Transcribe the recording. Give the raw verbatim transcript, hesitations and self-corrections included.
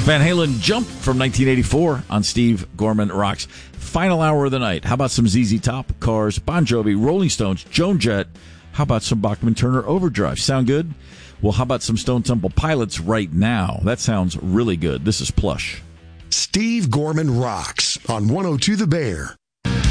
Van Halen Jump from nineteen eighty-four on Steve Gorman Rocks. Final hour of the night. How about some Z Z Top, Cars, Bon Jovi, Rolling Stones, Joan Jett? How about some Bachman Turner Overdrive? Sound good? Well, how about some Stone Temple Pilots right now? That sounds really good. This is Plush. Steve Gorman Rocks on one oh two The Bear.